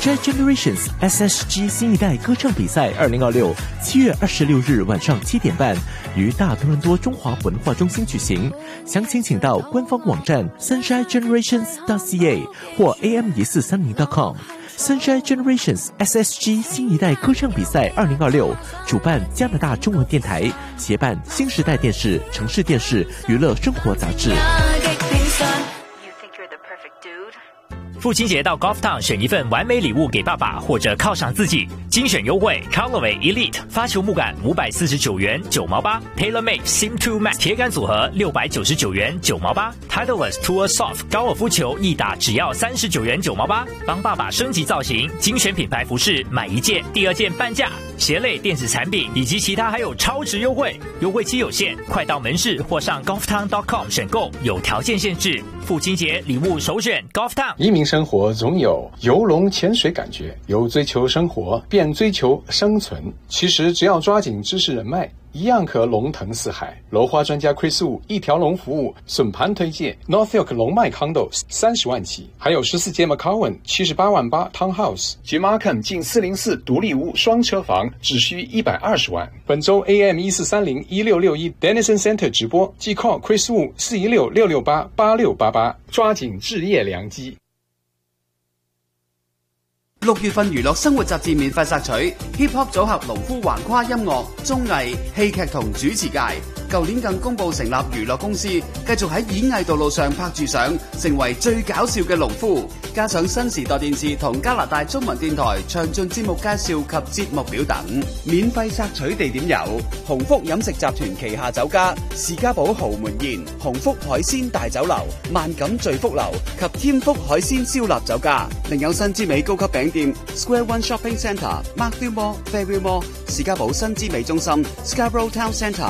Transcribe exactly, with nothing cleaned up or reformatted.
Sunshine Generations S S G 新一代歌唱比赛二零二六七月二十六日晚上七点半于大多伦多中华文化中心举行，详情请到官方网站 sunshine generations dot c a 或 a m 一四三零 dot com。Sunshine Generations S S G 新一代歌唱比赛二零二六主办加拿大中文电台，协办新时代电视、城市电视、娱乐生活杂志。 父亲节到 Golf Town 选一份完美礼物给爸爸，或者犒赏自己。精选优惠 Callaway Elite 发球木杆五百四十九元九毛八 ，TaylorMade Sim two Max 铁杆组合六百九十九元九毛八 ，Titleist Tour Soft 高尔夫球一打只要三十九元九毛八。帮爸爸升级造型，精选品牌服饰买一件第二件半价，鞋类电子产品以及其他还有超值优惠，优惠期有限，快到门市或上 golf town dot com 选购，有条件限制。父亲节礼物首选 Golf Town。 移民生活总有游龙潜水感觉，由追求生活变追求生存。其实只要抓紧知识人脉，一样可龙腾四海。楼花专家 Chris Wu 一条龙服务笋盘推荐 Northfield 龙脉 Condos 三十万起，还有十四街 McCowan 七十八万八 Townhouse 及 Markham 近四零四独立屋双车房只需一百二十万。本周 A M 一四三零一六六一 Denison Center 直播，即 call Chris Wu 四一六六六八八六八八，抓紧置业良机。 六月份娛樂生活雜誌免費索取 Hip Hop 組合農夫橫跨音樂、綜藝、戲劇同主持界。舊年更公布成立娛樂公司，繼續喺演藝道路上拍住上，成為最搞笑嘅農夫。加上新時代電視同加拿大中文電台詳盡節目介紹及節目表等。免費索取地點有鴻福飲食集團旗下酒家士嘉堡豪門宴、鴻福海鮮大酒樓、萬錦聚福樓及添福海鮮燒臘酒家。另有新之美高級餅店 Square One Shopping Centre、Markville Mall、Fairview Mall、士嘉堡新之美中心、Scarborough Town Centre